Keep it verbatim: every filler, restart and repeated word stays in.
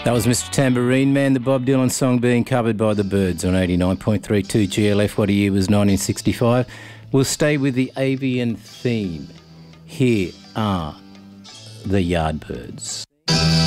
That was Mister Tambourine Man, the Bob Dylan song being covered by the Byrds on eighty-nine point three two G L F. What a year was nineteen sixty-five. We'll stay with the avian theme. Here are the Yardbirds.